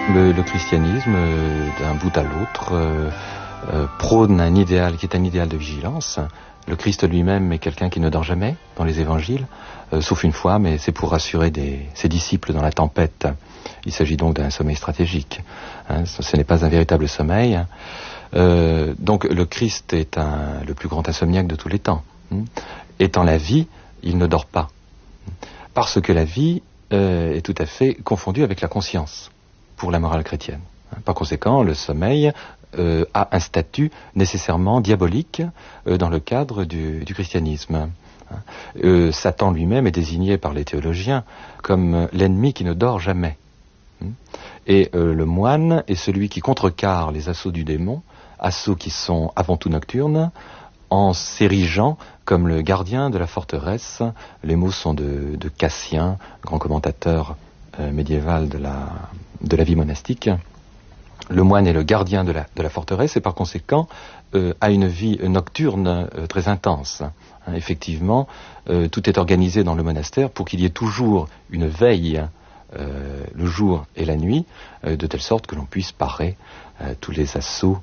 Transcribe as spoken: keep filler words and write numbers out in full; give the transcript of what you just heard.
Le, le christianisme, euh, d'un bout à l'autre, euh, euh, prône un idéal qui est un idéal de vigilance. Le Christ lui-même est quelqu'un qui ne dort jamais dans les évangiles, euh, sauf une fois, mais c'est pour rassurer des, ses disciples dans la tempête. Il s'agit donc d'un sommeil stratégique. Hein, ce, ce n'est pas un véritable sommeil. Euh, donc le Christ est un, le plus grand insomniaque de tous les temps. Hein. Étant la vie, il ne dort pas. Parce que la vie euh, est tout à fait confondue avec la conscience pour la morale chrétienne. Par conséquent, le sommeil euh, a un statut nécessairement diabolique euh, dans le cadre du, du christianisme. Euh, Satan lui-même est désigné par les théologiens comme l'ennemi qui ne dort jamais. Et euh, le moine est celui qui contrecarre les assauts du démon, assauts qui sont avant tout nocturnes, en s'érigeant comme le gardien de la forteresse. Les mots sont de, de Cassien, grand commentateur euh, médiéval de la, de la vie monastique. Le moine est le gardien de la, de la forteresse et par conséquent euh, a une vie nocturne euh, très intense. Hein, effectivement, euh, tout est organisé dans le monastère pour qu'il y ait toujours une veille euh, le jour et la nuit, euh, de telle sorte que l'on puisse parer euh, tous les assauts